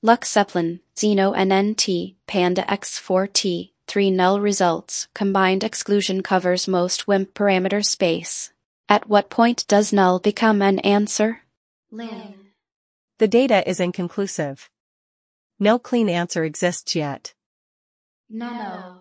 Lux Zeppelin, Xeno NNT, Panda X4T, 3 null results, combined exclusion covers most WIMP parameter space. At what point does null become an answer? Lane. The data is inconclusive. No clean answer exists yet. Nano.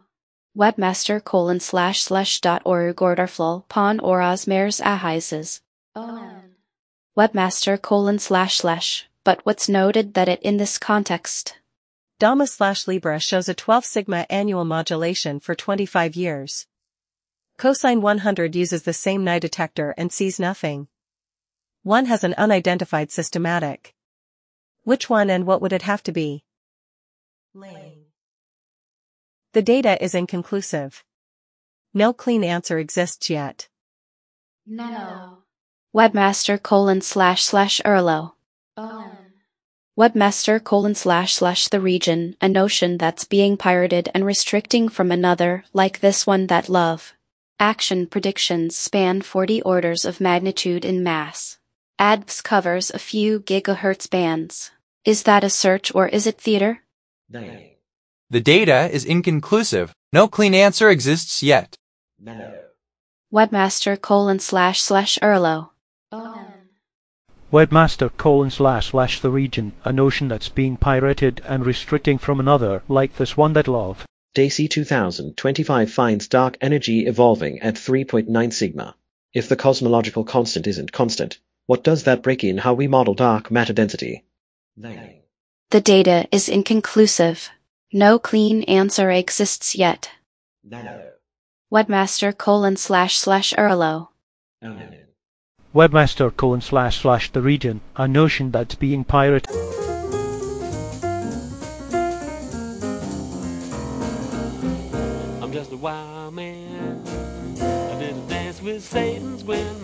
Webmaster://.org Orderflol pon oras mers ahizes. Omen. Webmaster:// but what's noted that it in this context? Dama/Libra shows a 12 sigma annual modulation for 25 years. Cosine 100 uses the same Nye detector and sees nothing. One has an unidentified systematic. Which one and what would it have to be? Lane. The data is inconclusive. No clean answer exists yet. Nano. Webmaster://Erlo. Omen. Webmaster:// the region, a notion that's being pirated and restricting from another, like this one that love. Action predictions span 40 orders of magnitude in mass. ADVS covers a few gigahertz bands. Is that a search or is it theater? Name. The data is inconclusive. No clean answer exists yet. Nano. Webmaster://Erlo. Omen. Webmaster:// the region, a notion that's being pirated and restricting from another, like this one that love. DayC 2025 finds dark energy evolving at 3.9 sigma. If the cosmological constant isn't constant, what does that break in how we model dark matter density? Name. The data is inconclusive. No clean answer exists yet. Nano. Webmaster://Erlo. Omen. Webmaster:// the region, a notion that's being pirated. I'm just a wild man. I did a dance with Satan's when